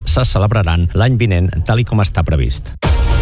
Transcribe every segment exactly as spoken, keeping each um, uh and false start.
se celebraran l'any vinent, tal i com està previst.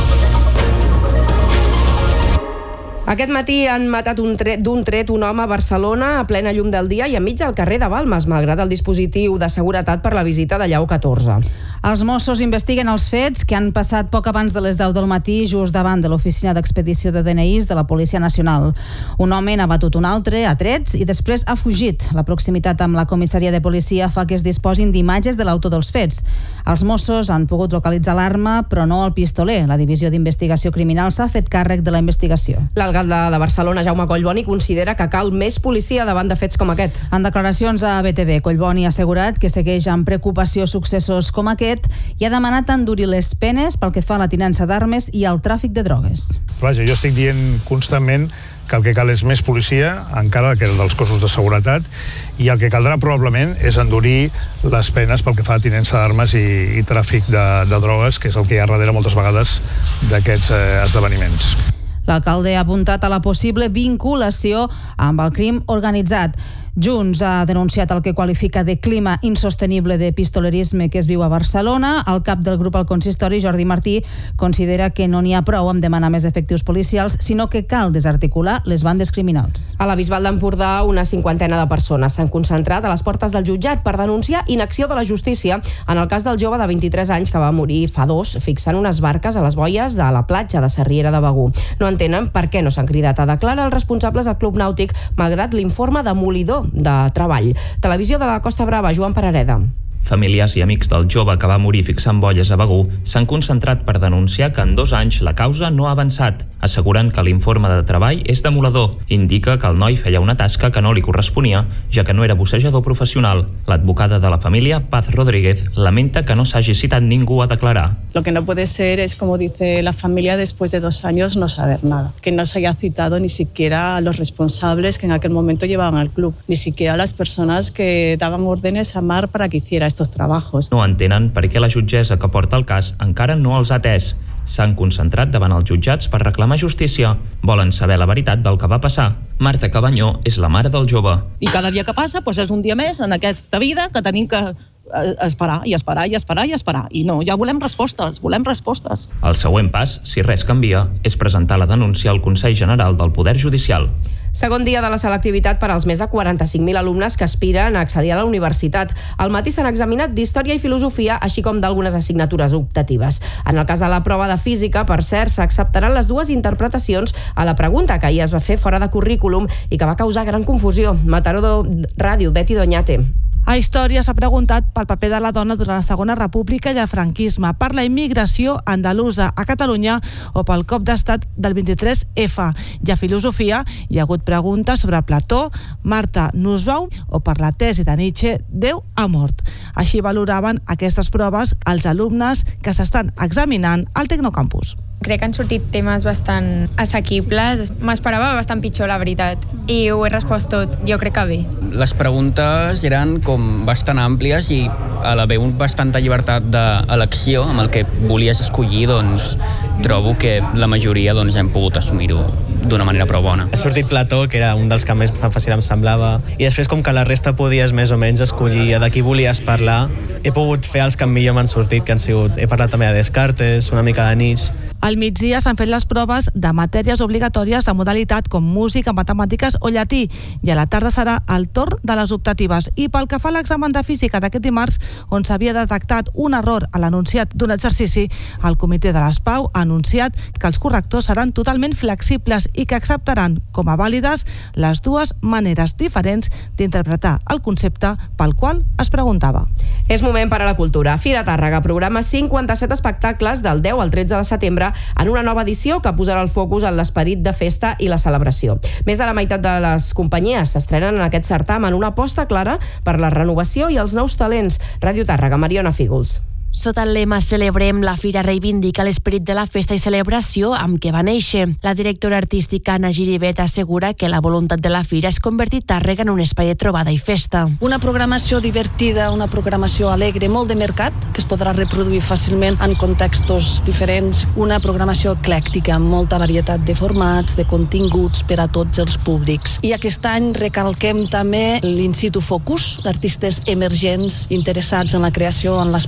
Aquest matí han matat un tret, d'un tret un home a Barcelona a plena llum del dia i enmig del carrer de Balmes, malgrat el dispositiu de seguretat per la visita de Lleó catorze. Els Mossos investiguen els fets que han passat poc abans de les deu del matí just davant de l'oficina d'expedició de D N Is de la Policia Nacional. Un home n'ha batut un altre a trets i després ha fugit. La proximitat amb la comissaria de policia fa que es disposin d'imatges de l'autor dels fets. Els Mossos han pogut localitzar l'arma, però no el pistoler. La divisió d'investigació criminal s'ha fet càrrec de la investigació. L'alcalde de Barcelona, Jaume Collboni, considera que cal més policia davant de fets com aquest. En declaracions a B T V, Collboni ha assegurat que segueix amb preocupació successos com aquest i ha demanat endurir les penes pel que fa a la tinença d'armes i al tràfic de drogues. Vaja, jo estic dient constantment que el que cal és més policia, encara que dels cossos de seguretat, i el que caldrà probablement és endurir les penes pel que fa a tinença d'armes i, i tràfic de, de drogues, que és el que hi ha darrere moltes vegades d'aquests eh, esdeveniments. L'alcalde ha apuntat a la possible vinculació amb el crim organitzat. Junts ha denunciat el que qualifica de clima insostenible de pistolerisme que es viu a Barcelona. El cap del grup al consistori, Jordi Martí, considera que no n'hi ha prou amb demanar més efectius policials, sinó que cal desarticular les bandes criminals. A la Bisbal d'Empordà, una cinquantena de persones s'han concentrat a les portes del jutjat per denunciar inacció de la justícia en el cas del jove de vint-i-tres anys que va morir fa dos fixant unes barques a les boies de la platja de Sarriera de Begur. No entenen per què no s'han cridat a declarar els responsables del Club Nàutic, malgrat l'informe demolidor de treball. Televisió de la Costa Brava, Joan Parareda. Familiars i amics del jove que va morir fixant boies a Begur s'han concentrat per denunciar que en dos anys la causa no ha avançat, assegurant que l'informe de treball és demoledor. Indica que el noi feia una tasca que no li corresponia, ja que no era bussejador professional. L'advocada de la família, Paz Rodríguez, lamenta que no s'hagi citat ningú a declarar. Lo que no puede ser es, como dice la familia, después de dos años no saber nada. Que no se haya citado ni siquiera a los responsables que en aquel momento llevaban al club, ni siquiera a las personas que daban órdenes a Mar para que hiciera estos trabajos. No entenen per què la jutgessa que porta el cas encara no els ha atès. S'han concentrat davant els jutjats per reclamar justícia. Volen saber la veritat del que va passar. Marta Cabanyó és la mare del jove. I cada dia que passa doncs és un dia més en aquesta vida que tenim que esperar i esperar i esperar i esperar. I no, ja volem respostes, volem respostes. El següent pas, si res canvia, és presentar la denúncia al Consell General del Poder Judicial. Segon dia de la selectivitat per als més de quaranta-cinc mil alumnes que aspiren a accedir a la universitat. Al matí s'han examinat d'Història i Filosofia, així com d'algunes assignatures optatives. En el cas de la prova de Física, per cert, s'acceptaran les dues interpretacions a la pregunta que ahir es va fer fora de currículum i que va causar gran confusió. Mataró Ràdio, Betty Doñate. A Història s'ha preguntat pel paper de la dona durant la Segona República i el franquisme, per la immigració andalusa a Catalunya o pel cop d'estat del vint-i-tres efa. I a Filosofia hi ha hagut preguntes sobre Plató, Marta Nussbaum o per la tesi de Nietzsche, Déu ha mort. Així valoraven aquestes proves els alumnes que s'estan examinant al Tecnocampus. Crec que han sortit temes bastant assequibles. M'esperava bastant pitjor, la veritat, i ho he respost tot, jo crec que bé. Les preguntes eren com bastant àmplies i a l'haver bastanta llibertat d'elecció amb el que volies escollir, doncs trobo que la majoria doncs, hem pogut assumir-ho d'una manera prou bona. Ha sortit Plató, que era un dels que més fàcil em semblava, i després com que la resta podies més o menys escollir de qui volies parlar, he pogut fer els que millor m'han sortit, que han sigut, he parlat també de Descartes, una mica de Nietzsche. Al migdia s'han fet les proves de matèries obligatòries de modalitat com música, matemàtiques o llatí, i a la tarda serà el torn de les optatives. I pel que fa a l'examen de física d'aquest dimarts, on s'havia detectat un error a l'anunciat d'un exercici, el comitè de les Pau ha anunciat que els correctors seran totalment flexibles i que acceptaran com a vàlides les dues maneres diferents d'interpretar el concepte pel qual es preguntava. És moment per a la cultura. Fira Tàrrega programa cinquanta-set espectacles del deu al tretze de setembre en una nova edició que posarà el focus en l'esperit de festa i la celebració. Més de la meitat de les companyies s'estrenen en aquest certamen, una aposta clara per la renovació i els nous talents. Ràdio Tàrrega, Mariona Fígols. Sota el lema Celebrem, la fira reivindica l'esperit de la festa i celebració amb què va néixer. La directora artística Anna Giribet assegura que la voluntat de la fira és convertir Tàrrega en un espai de trobada i festa. Una programació divertida, una programació alegre, molt de mercat, que es podrà reproduir fàcilment en contextos diferents. Una programació eclèctica, amb molta varietat de formats, de continguts per a tots els públics. I aquest any recalquem també l'In situ Focus, d'artistes emergents interessats en la creació en l'espai públic,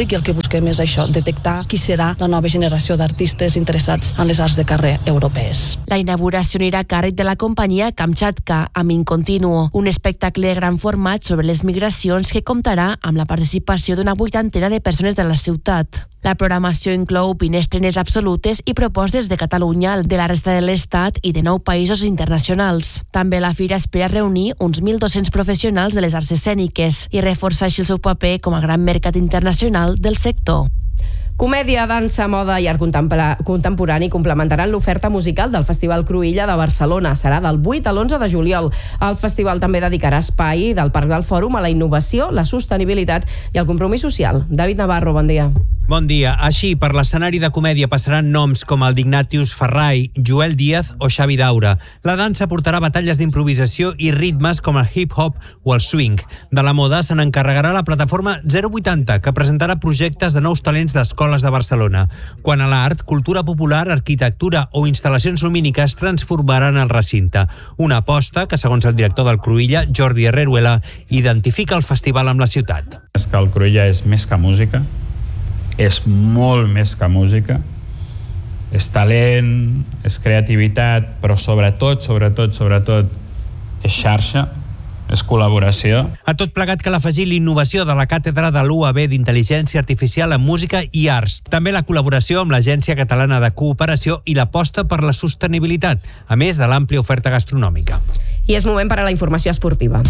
públic i el que busquem és això, detectar qui serà la nova generació d'artistes interessats en les arts de carrer europees. La inauguració anirà a càrrec de la companyia Kamchatka, amb Incontinuo, un espectacle de gran format sobre les migracions que comptarà amb la participació d'una vuitantena de persones de la ciutat. La programació inclou vint estrenes absolutes i propostes de Catalunya, de la resta de l'Estat i de nou països internacionals. També la fira espera reunir uns mil dos-cents professionals de les arts escèniques i reforçar així el seu paper com a gran mercat internacional del sector. Comèdia, dansa, moda i art contemporani complementaran l'oferta musical del Festival Cruïlla de Barcelona. Serà del vuit a l'onze de juliol. El festival també dedicarà espai del Parc del Fòrum a la innovació, la sostenibilitat i el compromís social. David Navarro, bon dia. Bon dia. Així, per l'escenari de comèdia passaran noms com el d'Ignatius Ferrai, Joel Díaz o Xavi Daura. La dansa portarà batalles d'improvisació i ritmes com el hip-hop o el swing. De la moda se n'encarregarà la plataforma zero vuitanta, que presentarà projectes de nous talents d'escoles de Barcelona. Quant a l'art, cultura popular, arquitectura o instal·lacions lumíniques transformaran el recinte. Una aposta que, segons el director del Cruïlla, Jordi Herreruela, identifica el festival amb la ciutat. És que el Cruïlla és més que música, és molt més que música, és talent, és creativitat, però sobretot, sobretot, sobretot, és xarxa, és col·laboració. A tot plegat cal afegir l'innovació de la càtedra de l'U A B d'Intel·ligència Artificial en Música i Arts. També la col·laboració amb l'Agència Catalana de Cooperació i l'aposta per la sostenibilitat, a més de l'àmplia oferta gastronòmica. I és moment per a la informació esportiva,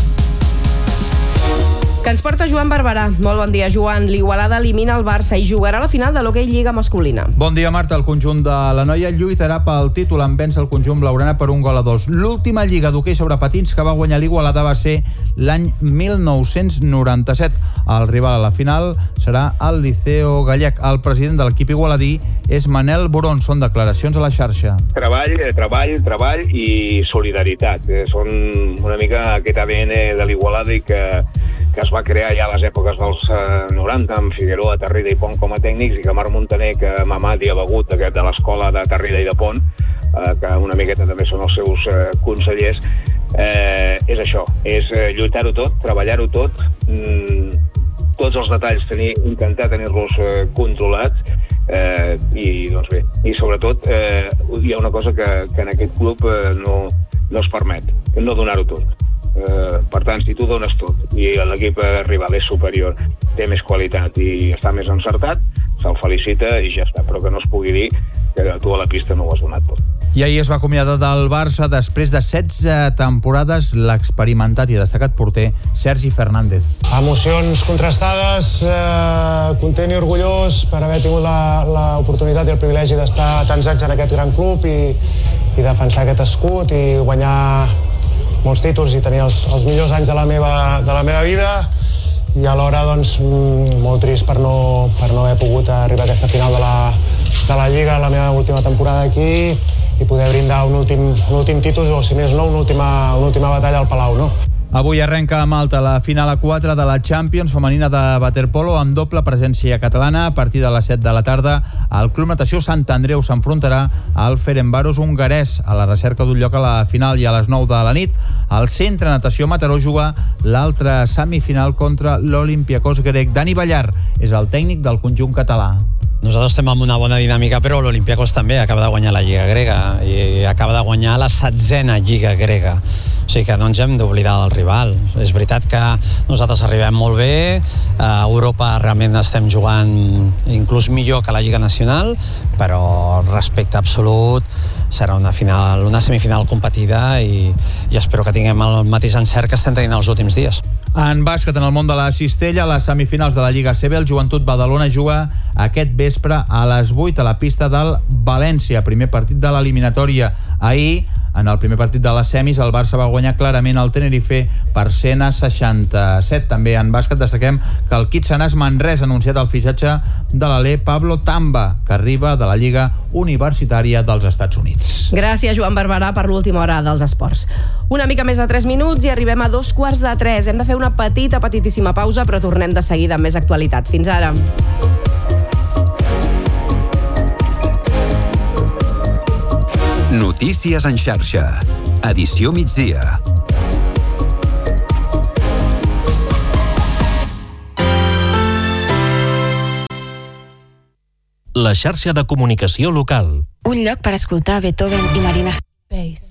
que ens porta Joan Barberà. Molt bon dia, Joan. L'Igualada elimina el Barça i jugarà la final de l'Hockey Lliga masculina. Bon dia, Marta. El conjunt de la noia lluitarà pel títol en vèncer el conjunt blaugrana per un gol a dos. L'última lliga d'hoquei sobre patins que va guanyar l'Igualada va ser l'any mil nou-cents noranta-set. El rival a la final serà el Liceo Gallec. El president de l'equip igualadí és Manel Boron. Són declaracions a la xarxa. Treball, treball, treball i solidaritat. Són una mica aquest A D N de l'Igualada i que que es va crear ja a les èpoques dels eh, noranta, amb Figueroa, Tarrida i Pont com a tècnics, i que Marc Montaner, que mamat i ha begut aquest de l'escola de Tarrida i de Pont, eh, que una miqueta també són els seus eh, consellers, eh, és això, és eh, lluitar-ho tot, treballar-ho tot, mm, tots els detalls tenir, intentar tenir-los eh, controlats, eh, i doncs bé, i sobretot eh, hi ha una cosa que, que en aquest club eh, no, no es permet, no donar-ho tot. Uh, per tant, si tu dones tot i l'equip rival és superior, té més qualitat i està més encertat, se'l felicita i ja està, però que no es pugui dir que tu a la pista no ho has donat tot. I ahir es va acomiadar del Barça després de setze temporades l'experimentat i destacat porter Sergi Fernández. Emocions contrastades, eh, content i orgullós per haver tingut l'oportunitat i el privilegi d'estar tants anys en aquest gran club i, i defensar aquest escut i guanyar molts títols i tenir els, els millors anys de la meva, de la meva vida, i alhora doncs, molt trist per no, per no haver pogut arribar a aquesta final de la, de la Lliga, la meva última temporada aquí, i poder brindar un últim, un últim títol, o si més no, una última, una última batalla al Palau, no? Avui arrenca a Malta la final a quatre de la Champions femenina de waterpolo amb doble presència catalana. A partir de les set de la tarda, el Club Natació Sant Andreu s'enfrontarà al Ferencváros hongarès a la recerca d'un lloc a la final, i a les nou de la nit el Centre Natació Mataró juga l'altra semifinal contra l'Olympiacos grec. Dani Ballar és el tècnic del conjunt català. Nosaltres estem amb una bona dinàmica, però l'Olympiacos també acaba de guanyar la Lliga grega i acaba de guanyar la setzena Lliga grega. O sigui que no ens hem d'oblidar del rival. És veritat que nosaltres arribem molt bé, a Europa realment estem jugant inclús millor que la Lliga Nacional, però respecte absolut serà una final, una semifinal competida i, i espero que tinguem el mateix encert que estem tenint els últims dies. En bàsquet, en el món de la cistella, a les semifinals de la Lliga A C B, el Joventut Badalona juga aquest vespre a les vuit a la pista del València, primer partit de l'eliminatòria. Ahir, en el primer partit de les semis, el Barça va guanyar clarament el Tenerife per cent a seixanta-set. També en bàsquet destaquem que el Kitsanàs Manresa ha anunciat el fitxatge de l'alè Pablo Tamba, que arriba de la Lliga Universitària dels Estats Units. Gràcies, Joan Barberà, per l'última hora dels esports. Una mica més de tres minuts i arribem a dos quarts de tres. Hem de fer una petita, petitíssima pausa, però tornem de seguida amb més actualitat. Fins ara. Notícies en xarxa. Edició migdia. la xarxa de comunicació local. Un lloc per escoltar Beethoven i Marina. Base.